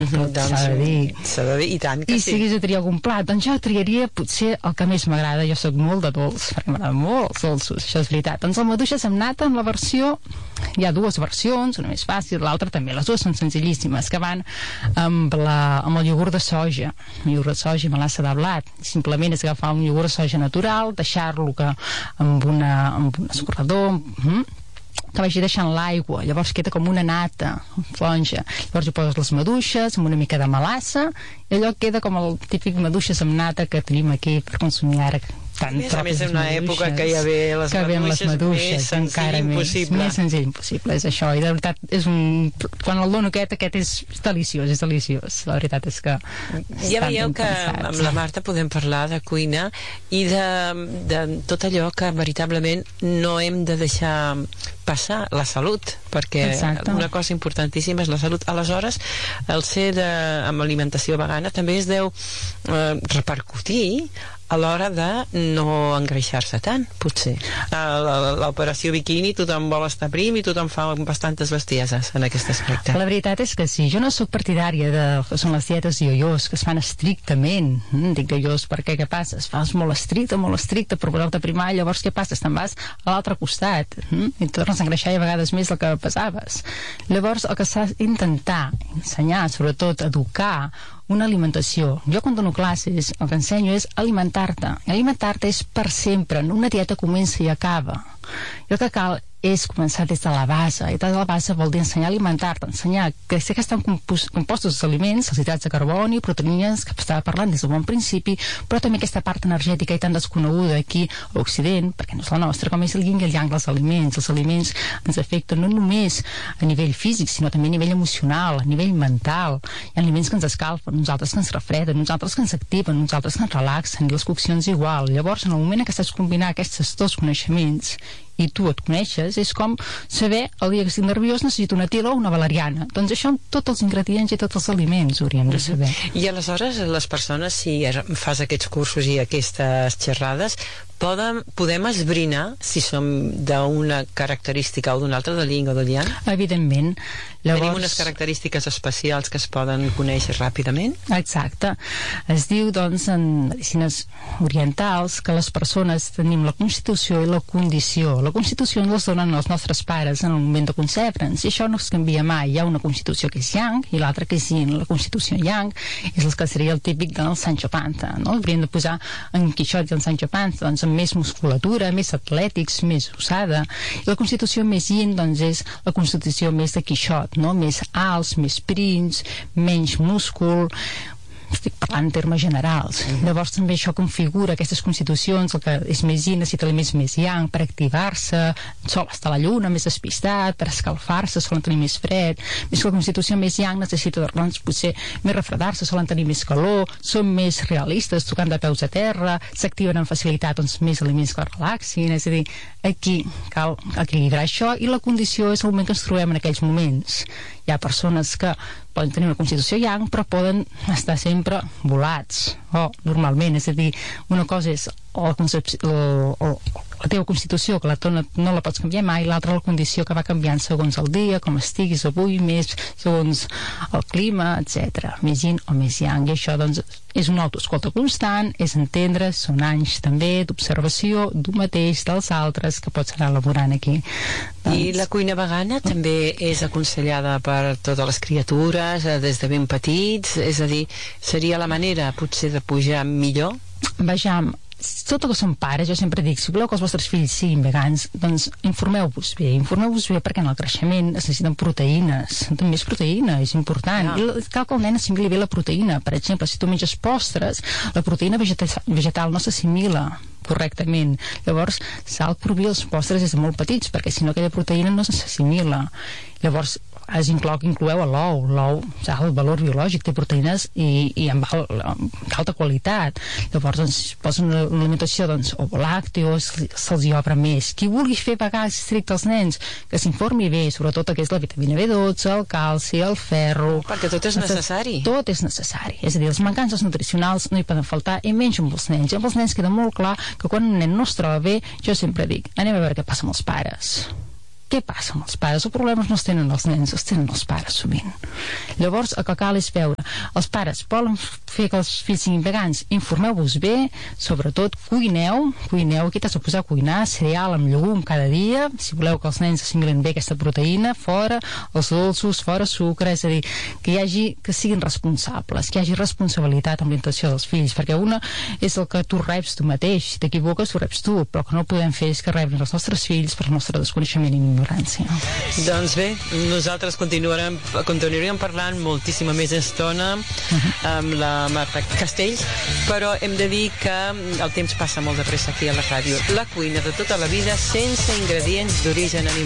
S'ha de dir, i tant que sí. I si hagués de triar algun plat, doncs jo triaria potser el que més m'agrada. Jo sóc molt de dolç, perquè m'agraden molt els dolços, això és veritat. Doncs el maduixes amb nata, amb la versió, hi ha dues versions, una més fàcil, l'altra també, les dues són senzillíssimes, que van amb el iogurt de soja, i melassa de blat. Simplement és agafar un iogurt de soja natural, deixar-lo amb un escorredor, que vagi deixant l'aigua, llavors queda com una nata flonja, llavors hi poses les maduixes amb una mica de melassa i allò queda com el típic maduixes amb nata que tenim aquí per consumir ara. A més en una època que hi ha les maduixes més senzill impossible, és això, i de veritat quan el dono aquest és deliciós, la veritat és que ja veieu que amb la Marta podem parlar de cuina i de tot allò que veritablement no hem de deixar passar, la salut, perquè una cosa importantíssima és la salut. Aleshores, el ser amb alimentació vegana també es deu repercutir a l'hora de no engreixar-se tant, potser. L'operació biquini, tothom vol estar prim i tothom fa bastantes bestieses en aquest aspecte. La veritat és que sí, jo no sóc partidària de que són les dietes yo-yos, que es fan estrictament. Dic yo-yos perquè què passa? Es fa molt estricte, per voler-te primar, llavors què passa? Te'n vas a l'altre costat i tornes a engreixar i a vegades més del que pesaves. Llavors el que s'ha d'intentar ensenyar, sobretot educar, una alimentació. Jo quan dono classes el que ensenyo és alimentar-te. I alimentar-te és per sempre, no una dieta comença i acaba. I el que cal és començar des de la base, i des de la base vol dir ensenyar a alimentar-te, ensenyar que sé que estan compostos els aliments, els hidrats de carboni, proteïnes, que estava parlant des del bon principi, però també aquesta part energètica i tan desconeguda aquí a Occident, perquè no és la nostra, com és el yin i el yang dels aliments. Els aliments ens afecten no només a nivell físic, sinó també a nivell emocional, a nivell mental. Hi ha aliments que ens escalfen, uns altres que ens refreden, uns altres que ens activen, uns altres que ens relaxen, i les coccions igual. Llavors, en el moment en què saps combinar aquests dos coneixements i tu et coneixes, és com saber el dia que estic nerviós necessito una tila o una valeriana. Doncs això amb tots els ingredients i tots els aliments hauríem de saber. I aleshores les persones, si fas aquests cursos i aquestes xerrades, podem esbrinar si som d'una característica o d'una altra, del yin o del yang? Evidentment. Tenim unes característiques especials que es poden conèixer ràpidament? Exacte. Es diu, doncs, en medicines orientals que les persones tenim la constitució i la condició. La constitució ens la donen els nostres pares en el moment de concebre'ns, i això no es canvia mai. Hi ha una constitució que és yang i l'altra que és yin. La constitució yang és el que seria el típic del Sancho Panza, no? Hauríem de posar en Quixot i en Sancho Panza, doncs, amb més musculatura, més atlètics, més usada. I la constitució més yin, doncs, és la constitució més de Quixot, no? Més alts, més prims, menys múscul. Estic parlant en termes generals. Llavors també això configura aquestes constitucions, el que és més yin necessita aliments més yang per activar-se, sol estar a la lluna més despistat, per escalfar-se solen tenir més fred, més que la constitució més yang necessita, doncs, potser més refredar-se, solen tenir més calor, són més realistes, tocant de peus a terra, s'activen amb facilitat, doncs, més aliments que relaxin. És a dir, aquí cal equilibrar això, i la condició és el moment que ens trobem en aquells moments. Hi ha persones que poden tenir una constitució yang però poden estar sempre volats, normalment, és a dir, una cosa és la teva constitució, que no la pots canviar mai, l'altra la condició que va canviant segons el dia, com estiguis avui, més segons el clima, etc. Més yin o més yang. I això, doncs, és una autoescolta constant, és entendre, són anys també d'observació d'un mateix, dels altres, que pots anar elaborant aquí. I la cuina vegana també és aconsellada per totes les criatures, des de ben petits, és a dir, seria la manera potser de pujar millor? Vejam, tot el que són pares, jo sempre dic, si voleu que els vostres fills siguin vegans, doncs informeu-vos bé, perquè en el creixement es necessiten proteïnes, també és proteïna, és important, i cal que el nen assimili bé la proteïna. Per exemple, si tu menges postres, la proteïna vegetal no s'assimila correctament, llavors s'ha de prohibir els postres des de molt petits, perquè si no aquella proteïna no s'assimila. Llavors incloeu l'ou ha el valor biològic, té proteïnes i d'alta qualitat. Llavors, doncs, posen una alimentació, doncs, o làcteos, se'ls hi obre més. Qui vulgui fer vegà estricte als nens, que s'informi bé, sobretot que és la vitamina B12, el calci, el ferro. Perquè tot és necessari. Tot és necessari. És a dir, els mancances nutricionals no hi poden faltar, i menys amb els nens. I amb els nens queda molt clar que quan un nen no es troba bé, jo sempre dic, anem a veure què passa amb els pares. què passa amb els pares? Els problemes no els tenen els nens, els tenen els pares sovint. Llavors el que cal és veure, els pares volen fer que els fills siguin vegans, informeu-vos bé, sobretot cuineu, aquí t'has de posar a cuinar cereal amb llegum cada dia, si voleu que els nens assimilen bé aquesta proteïna, fora els dolços, fora sucre, és a dir, que siguin responsables, que hi hagi responsabilitat amb l'alimentació dels fills, perquè una és el que tu reps tu mateix, si t'equivoques tu reps tu, però el que no podem fer és que rebin els nostres fills per el nostre desconeixement i ignorància. Doncs bé, nosaltres continuaríem parlant moltíssima més estona amb la Marta Castells, però hem de dir que el temps passa molt de pressa aquí a la ràdio. La cuina de tota la vida sense ingredients d'origen animal.